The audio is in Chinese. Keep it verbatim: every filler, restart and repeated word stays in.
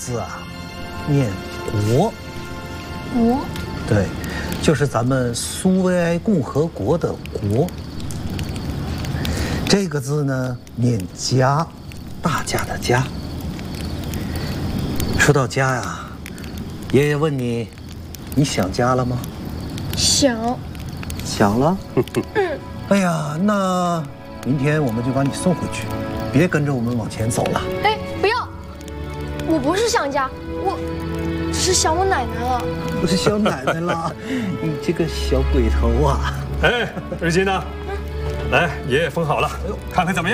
字啊，念国。 国？ 对，就是咱们苏维埃共和国的国。这个字呢，念家，大家的家。说到家呀，爷爷问你，你想家了吗？ 想。 想了。嗯。哎呀，那明天我们就把你送回去，别跟着我们往前走了。 哎，不要！我不是想家，我只是想我奶奶了。 不是想奶奶了，你这个小鬼头啊！ 哎，日金呢？来，爷爷封好了，看看怎么样？